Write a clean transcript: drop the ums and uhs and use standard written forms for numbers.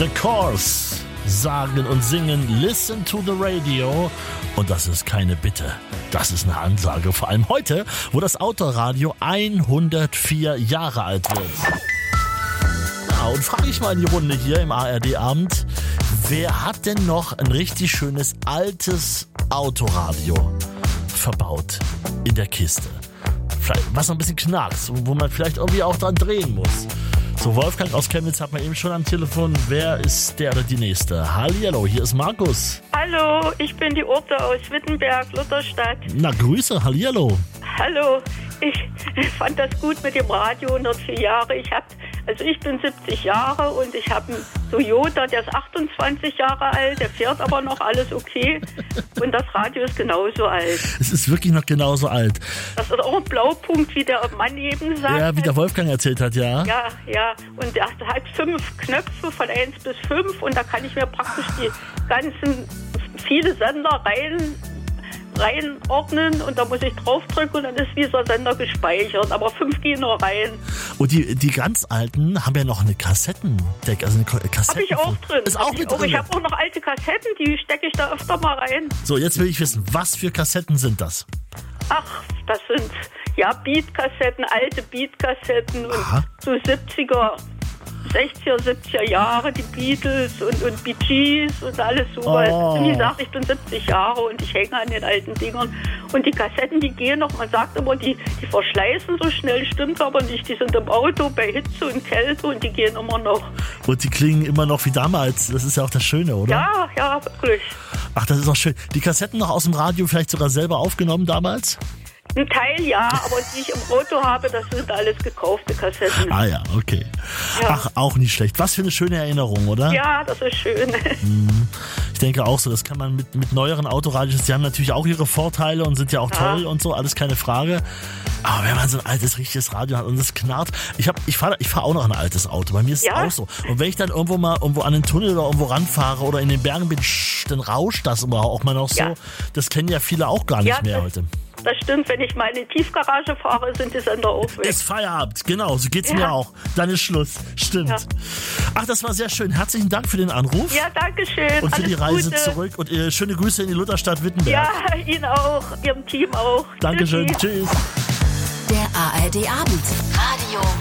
The Course sagen und singen Listen to the Radio. Und das ist keine Bitte, das ist eine Ansage. Vor allem heute, wo das Autoradio 104 Jahre alt wird. Ja, und frage ich mal in die Runde hier im ARD-Abend, wer hat denn noch ein richtig schönes altes Autoradio verbaut in der Kiste? Vielleicht, was noch ein bisschen knarzt, wo man vielleicht irgendwie auch dran drehen muss. So, Wolfgang aus Chemnitz hat man eben schon am Telefon. Wer ist der oder die Nächste? Hallihallo, hier ist Markus. Hallo, ich bin die Urte aus Wittenberg, Lutherstadt. Na, Grüße, hallihallo. Hallo, ich fand das gut mit dem Radio, 104 Jahre. Ich bin 70 Jahre und ich habe einen Toyota, der ist 28 Jahre alt, der fährt aber noch, alles okay. Und das Radio ist genauso alt. Es ist wirklich noch genauso alt. Das ist auch ein Blaupunkt, wie der Mann eben sagt. Ja, wie der Wolfgang erzählt hat, ja. Ja. Und der hat 5 Knöpfe von 1 bis 5 und da kann ich mir praktisch die ganzen, viele Sender reinordnen und da muss ich draufdrücken und dann ist dieser Sender gespeichert. Aber 5 gehen nur rein. Und die ganz alten haben ja noch eine Kassettendeck, also eine Kassette. Habe ich auch drin. Ist auch mit drin. Ich habe auch noch alte Kassetten, die stecke ich da öfter mal rein. So, jetzt will ich wissen, was für Kassetten sind das? Ach, das sind Beat-Kassetten, alte Beat-Kassetten und so 70er, 60er, 70er Jahre, die Beatles und Bee Gees und alles sowas. Wie gesagt, ich bin 70 Jahre und ich hänge an den alten Dingern. Und die Kassetten, die gehen noch, man sagt immer, die verschleißen so schnell, stimmt aber nicht. Die sind im Auto bei Hitze und Kälte und die gehen immer noch. Und die klingen immer noch wie damals. Das ist ja auch das Schöne, oder? Ja, wirklich. Ach, das ist auch schön. Die Kassetten noch aus dem Radio vielleicht sogar selber aufgenommen damals? Ein Teil ja, aber die ich im Auto habe, das sind alles gekaufte Kassetten. Ah ja, okay. Ja. Ach, auch nicht schlecht. Was für eine schöne Erinnerung, oder? Ja, das ist schön. Ich denke auch so, das kann man mit neueren Autoradios, die haben natürlich auch ihre Vorteile und sind ja auch toll und so, alles keine Frage. Aber wenn man so ein altes, richtiges Radio hat und das knarrt, ich fahre auch noch ein altes Auto, bei mir ist es auch so. Und wenn ich dann irgendwo an den Tunnel oder irgendwo ranfahre oder in den Bergen bin, dann rauscht das immer auch mal noch so. Ja. Das kennen ja viele auch gar nicht mehr heute. Das stimmt, wenn ich mal in die Tiefgarage fahre, sind die Sender auch weg. Ist Feierabend, genau, so geht's mir auch. Dann ist Schluss, stimmt. Ja. Ach, das war sehr schön. Herzlichen Dank für den Anruf. Ja, danke schön. Und für die Reise Gute. Zurück und schöne Grüße in die Lutherstadt Wittenberg. Ja, Ihnen auch, Ihrem Team auch. Dankeschön, tschüss. Der ARD-Abend. Radio